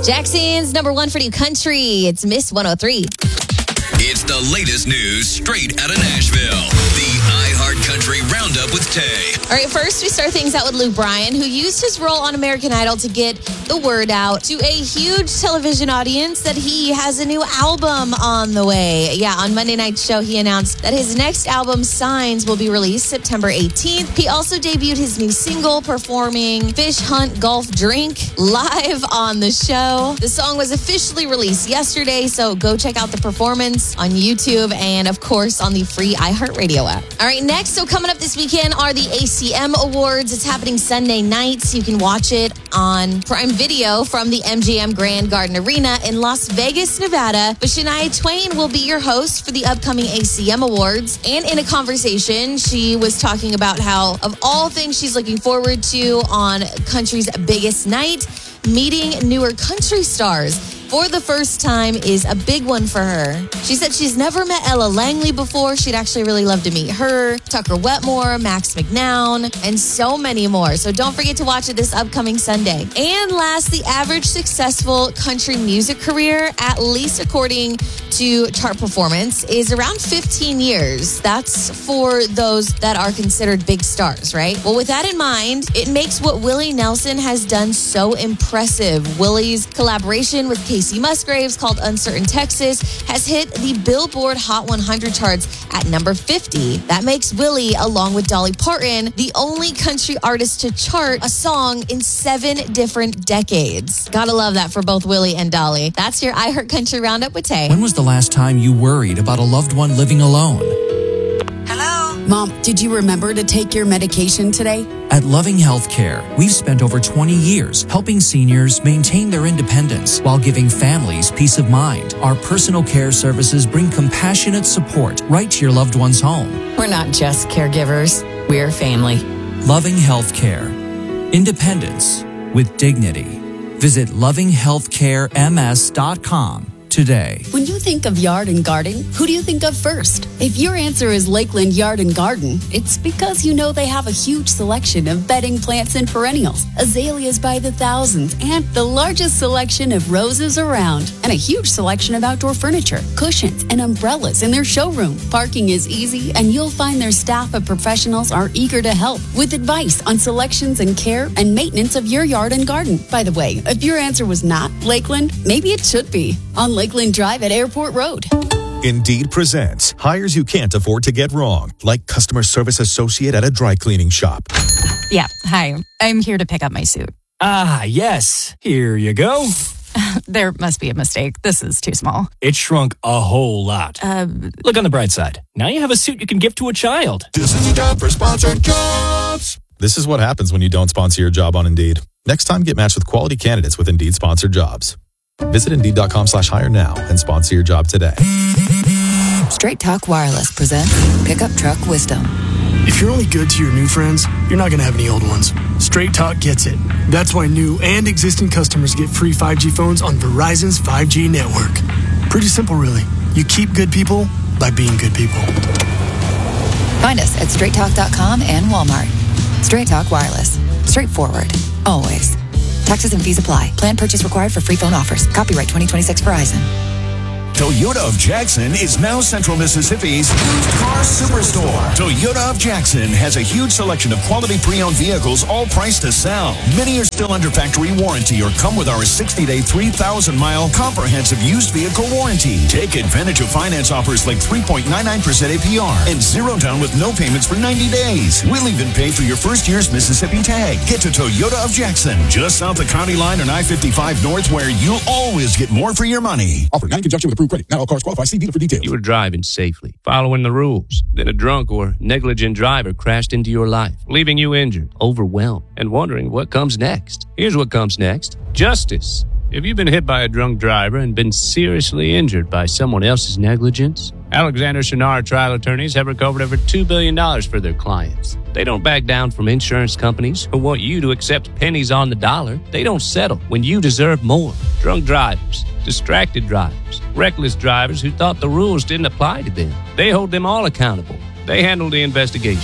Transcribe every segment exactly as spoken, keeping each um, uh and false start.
Jackson's number one for new country. It's Miss one oh three. It's the latest news straight out of Nashville. The iHeart Country Roundup with Tay. All right, first we start things out with Luke Bryan, who used his role on American Idol to get the word out to a huge television audience that he has a new album on the way. Yeah, on Monday night's show, he announced that his next album, Signs, will be released September eighteenth. He also debuted his new single, performing Fish Hunt Golf Drink live on the show. The song was officially released yesterday, so go check out the performance on YouTube and, of course, on the free iHeartRadio app. All right, next, so coming up this weekend are the A C M Awards. It's happening Sunday nights. You can watch it on Prime Video from the M G M Grand Garden Arena in Las Vegas, Nevada. But Shania Twain will be your host for the upcoming A C M Awards. And in a conversation, she was talking about how, of all things she's looking forward to on country's biggest night, meeting newer country stars for the first time is a big one for her. She said she's never met Ella Langley before. She'd actually really love to meet her, Tucker Wetmore, Max McNown, and so many more. So don't forget to watch it this upcoming Sunday. And last, the average successful country music career, at least according to Chart Performance, is around fifteen years. That's for those that are considered big stars, right? Well, with that in mind, it makes what Willie Nelson has done so impressive. Willie's collaboration with Casey Musgraves, called Uncertain Texas, has hit the Billboard Hot one hundred charts at number fifty. That makes Willie, along with Dolly Parton, the only country artist to chart a song in seven different decades. Gotta love that for both Willie and Dolly. That's your iHeart Country Roundup with Tay. When was the last time you worried about a loved one living alone? Hello? Mom, did you remember to take your medication today? At Loving Healthcare, we've spent over twenty years helping seniors maintain their independence while giving families peace of mind. Our personal care services bring compassionate support right to your loved one's home. We're not just caregivers, we're family. Loving Healthcare. Independence with dignity. Visit loving healthcare m s dot com today. When you think of yard and garden, who do you think of first? If your answer is Lakeland Yard and Garden, it's because you know they have a huge selection of bedding plants and perennials, azaleas by the thousands, and the largest selection of roses around, and a huge selection of outdoor furniture, cushions, and umbrellas in their showroom. Parking is easy, and you'll find their staff of professionals are eager to help with advice on selections and care and maintenance of your yard and garden. By the way, if your answer was not Lakeland, maybe it should be on Lakeland Drive at Airport Road. Indeed presents hires you can't afford to get wrong, like customer service associate at a dry cleaning shop. Yeah, hi. I'm here to pick up my suit. Ah, yes. Here you go. There must be a mistake. This is too small. It shrunk a whole lot. Uh, Look on the bright side. Now you have a suit you can give to a child. This is a job for sponsored jobs. This is what happens when you don't sponsor your job on Indeed. Next time, get matched with quality candidates with Indeed sponsored jobs. Visit Indeed.com slash hire now and sponsor your job today. Straight Talk Wireless presents Pickup Truck Wisdom. If you're only good to your new friends, you're not going to have any old ones. Straight Talk gets it. That's why new and existing customers get free five G phones on Verizon's five G network. Pretty simple, really. You keep good people by being good people. Find us at straight talk dot com and Walmart. Straight Talk Wireless. Straightforward. Always. Taxes and fees apply. Plan purchase required for free phone offers. Copyright twenty twenty-six Verizon. Toyota of Jackson is now Central Mississippi's used car superstore. Toyota of Jackson has a huge selection of quality pre-owned vehicles, all priced to sell. Many are still under factory warranty or come with our sixty-day, three thousand mile comprehensive used vehicle warranty. Take advantage of finance offers like three point nine nine percent A P R and zero down with no payments for ninety days. We'll even pay for your first year's Mississippi tag. Get to Toyota of Jackson, just south of County Line on I fifty-five North, where you'll always get more for your money. Offer not in conjunction with approved credit. Not all cars qualify. See dealer for details. You were driving safely, following the rules. Then a drunk or negligent driver crashed into your life, leaving you injured, overwhelmed, and wondering what comes next. Here's what comes next. Justice. If you've been hit by a drunk driver and been seriously injured by someone else's negligence, Alexander Shinar trial attorneys have recovered over two billion dollars for their clients. They don't back down from insurance companies who want you to accept pennies on the dollar. They don't settle when you deserve more. Drunk drivers, distracted drivers, reckless drivers who thought the rules didn't apply to them. They hold them all accountable. They handle the investigation, the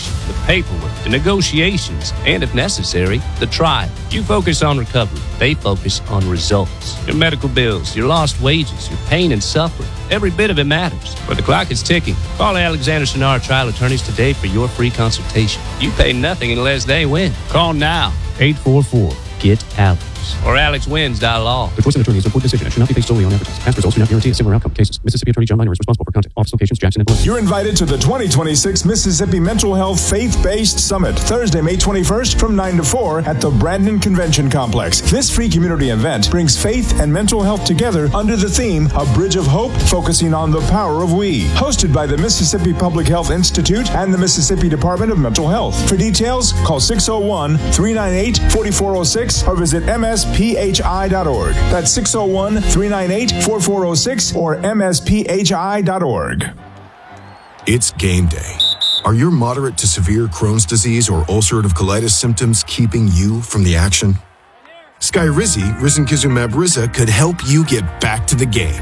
paperwork, the negotiations, and if necessary, the trial. You focus on recovery. They focus on results. Your medical bills, your lost wages, your pain and suffering. Every bit of it matters. But the clock is ticking. Call Alexander Sonara Trial Attorneys today for your free consultation. You pay nothing unless they win. Call now. eight four four, G E T Alex. Or alex wins dot law. The choice of attorney is an important decision and should not be based solely on advertising. Past results do not guarantee a similar outcome. Cases. Mississippi Attorney John Miner is responsible for content. Office locations, Jackson and Bloomington. You're invited to the twenty twenty-six Mississippi Mental Health Faith-Based Summit, Thursday, May twenty-first from nine to four at the Brandon Convention Complex. This free community event brings faith and mental health together under the theme A Bridge of Hope, focusing on the power of we. Hosted by the Mississippi Public Health Institute and the Mississippi Department of Mental Health. For details, call six oh one, three nine eight, four four oh six or visit m s p h i dot org. That's six oh one, three nine eight, four four oh six or m s p h i dot org. It's game day. Are your moderate to severe Crohn's disease or ulcerative colitis symptoms keeping you from the action? Skyrizi, risankizumab Riza, could help you get back to the game.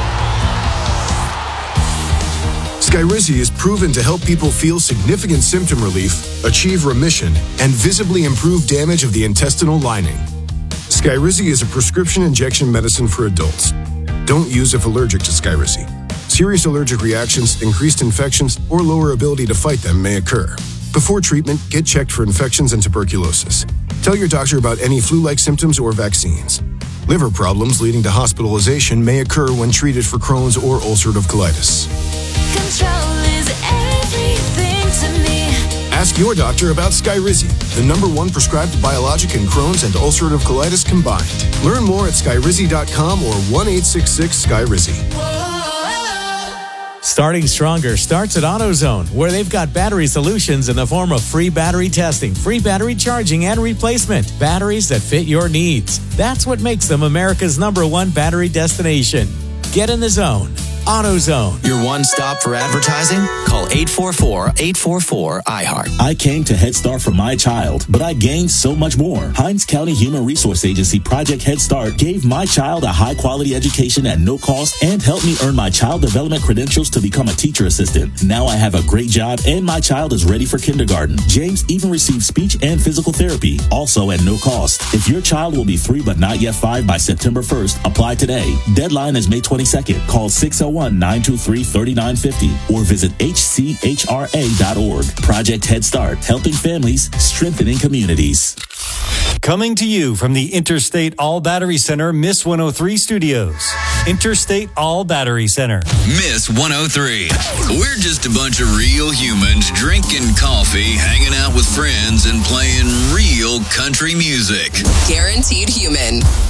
Skyrizi is proven to help people feel significant symptom relief, achieve remission, and visibly improve damage of the intestinal lining. Skyrizi is a prescription injection medicine for adults. Don't use if allergic to Skyrizi. Serious allergic reactions, increased infections, or lower ability to fight them may occur. Before treatment, get checked for infections and tuberculosis. Tell your doctor about any flu-like symptoms or vaccines. Liver problems leading to hospitalization may occur when treated for Crohn's or ulcerative colitis. Control is everything to me. Ask your doctor about Skyrizi, the number one prescribed biologic in Crohn's and ulcerative colitis combined. Learn more at skyrizi dot com or one eight six six Skyrizi. Starting stronger starts at AutoZone, where they've got battery solutions in the form of free battery testing, free battery charging, and replacement. Batteries that fit your needs. That's what makes them America's number one battery destination. Get in the zone. AutoZone. Your one stop for advertising? Call eight four four, eight four four, I heart. I came to Head Start for my child, but I gained so much more. Hinds County Human Resource Agency Project Head Start gave my child a high-quality education at no cost and helped me earn my child development credentials to become a teacher assistant. Now I have a great job and my child is ready for kindergarten. James even received speech and physical therapy, also at no cost. If your child will be three but not yet five by September first, apply today. Deadline is May twenty-second. Call six oh one, nine two three, three nine five oh or visit h c h r a dot org. Project Head Start, helping families, strengthening communities. Coming to you from the Interstate All Battery Center, Miss one oh three Studios. Interstate All Battery Center. Miss one oh three. We're just a bunch of real humans drinking coffee, hanging out with friends, and playing real country music. Guaranteed human.